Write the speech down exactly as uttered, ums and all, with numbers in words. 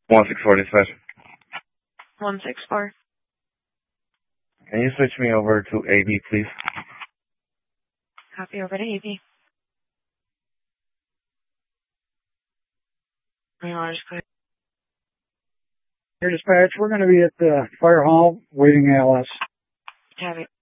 one six four dispatch. one six four. Can you switch me over to A B, please? Copy, over to A B. Here, dispatch, we're going to be at the fire hall waiting A L S. Copy.